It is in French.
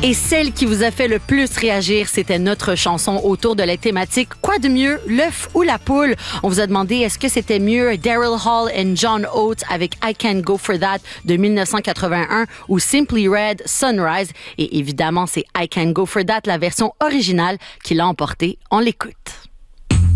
Et celle qui vous a fait le plus réagir, c'était notre chanson autour de la thématique « Quoi de mieux, l'œuf ou la poule ?» On vous a demandé est-ce que c'était mieux Daryl Hall et John Oates avec « I Can Go For That » de 1981 ou Simply Red, Sunrise. Et évidemment, c'est « I Can Go For That », la version originale qui l'a emporté. On l'écoute.